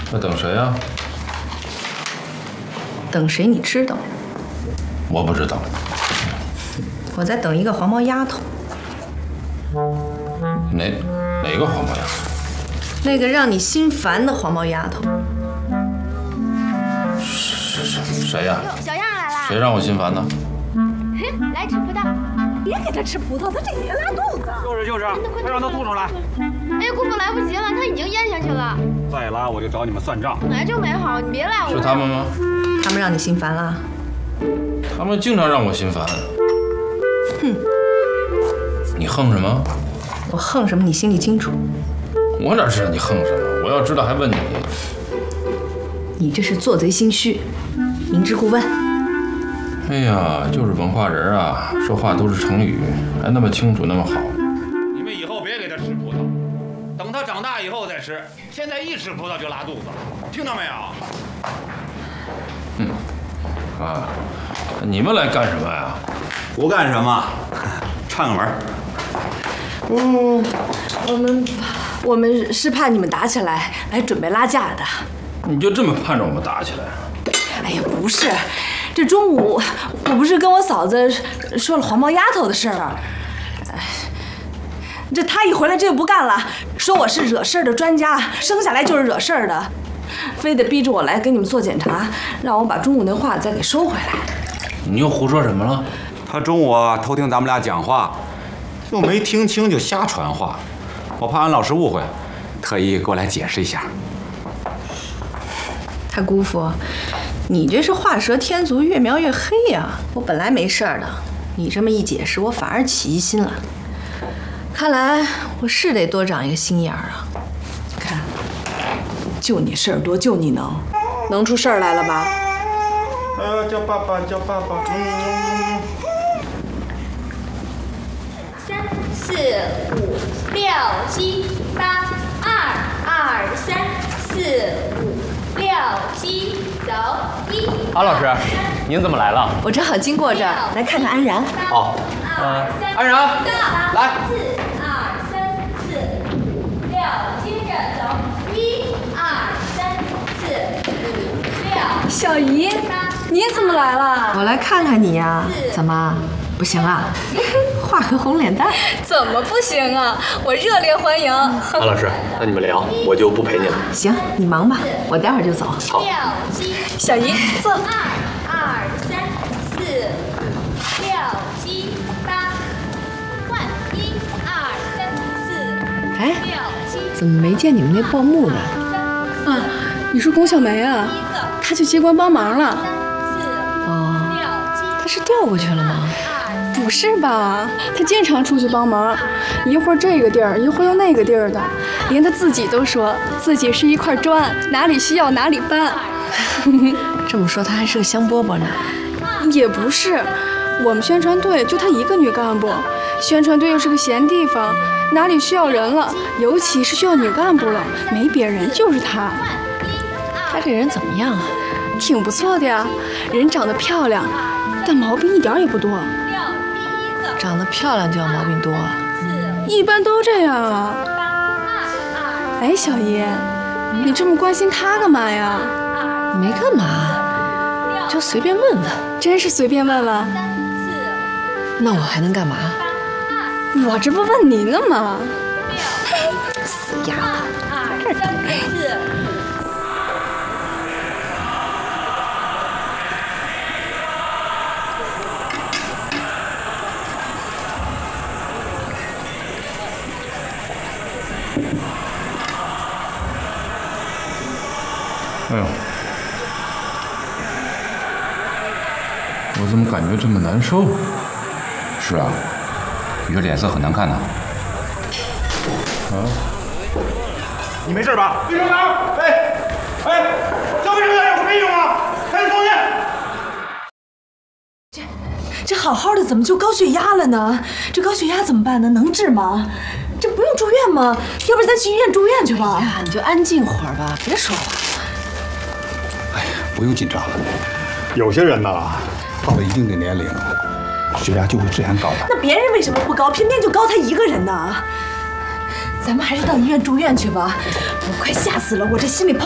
那等谁呀？ 等谁？你知道？ 我不知道。 我在等一个黄毛丫头。 哪个黄毛丫头？ 那个让你心烦的黄毛丫头。 谁呀？ 小样来了！ 谁让我心烦的？ 来吃葡萄。 别给他吃葡萄，他这也拉肚子。 就是，快让他吐出来。 哎呀，姑父来不及了，他已经咽下去了。 再拉我就找你们算账。 本来就没好，你别赖我。 是他们吗？ 他们让你心烦了？ 他们经常让我心烦。 哼！ 你横什么？ 我横什么？你心里清楚。 我哪知道你横什么？我要知道还问你。 你这是做贼心虚，明知故问。 哎呀，就是文化人啊，说话都是成语，还那么清楚，那么好。 你们以后别给他吃葡萄，等他长大以后再吃。现在一吃葡萄就拉肚子，听到没有？ 啊，你们来干什么呀？ 不干什么，串个门。 我们是怕你们打起来，来准备拉架的。 你就这么盼着我们打起来？ 哎呀，不是，这中午我不是跟我嫂子说了黄毛丫头的事儿，这她一回来这就不干了，说我是惹事儿的专家，生下来就是惹事儿的，非得逼着我来给你们做检查，让我把中午那话再给收回来。 你又胡说什么了？ 他中午偷听咱们俩讲话，又没听清就瞎传话，我怕俺老师误会，特意过来解释一下。 太姑父，你这是画蛇添足，越描越黑呀！我本来没事儿的，你这么一解释，我反而起疑心了。看来我是得多长一个心眼儿啊！ 看，就你事儿多，就你能出事儿来了吧？ 叫爸爸，叫爸爸。 3、4、5、6、7、8，2、2、3、4、5、6、7，走1。 安老师，您怎么来了？ 我正好经过这儿，来看看安然。 哦，安然，来。 4、2、3、4、5、6，接着走1、2、3、4、5、6。 小姨，你怎么来了？ 我来看看你呀，怎么不行啊？画个红脸蛋？ 怎么不行啊？我热烈欢迎。 安老师，那你们聊，我就不陪你了。 行，你忙吧，我待会儿就走。 好。 6、7， 小姨坐。2、2、3、4、5、6、7、8，换1、2、3、4、 哎， 6、7。 怎么没见你们那报幕的？ 啊，你说龚小梅啊，她去接官帮忙了。 哦，她是调过去了吗？ 不是吧？她经常出去帮忙，一会儿这个地儿，一会儿又那个地儿的，连她自己都说自己是一块砖，哪里需要哪里搬。 这么说，她还是个香饽饽呢。 也不是，我们宣传队就她一个女干部，宣传队又是个闲地方，哪里需要人了，尤其是需要女干部了，没别人，就是她。 她这人怎么样啊？ 挺不错的呀，人长得漂亮，但毛病一点也不多。 长得漂亮就要毛病多啊？ 一般都这样啊。哎，小姨，你这么关心她干嘛呀？ 没干嘛，就随便问问。 真是随便问问？ 那我还能干嘛？ 我这不问您呢吗？ 死丫头，这儿等着。 哎呦，我怎么感觉这么难受？ 是啊，你这脸色很难看呐。 你没事吧？卫生员，叫卫生员有什么用啊？赶紧送进。 这好好的怎么就高血压了呢？这高血压怎么办呢？能治吗？这不用住院吗？要不然咱去医院住院去吧。 呀，你就安静会儿吧，别说话。 哎呀，不用紧张。 有些人呐，到了一定的年龄，血压就会自然高的。 那别人为什么不高，偏偏就高他一个人呢？咱们还是到医院住院去吧。我快吓死了，我这心里砰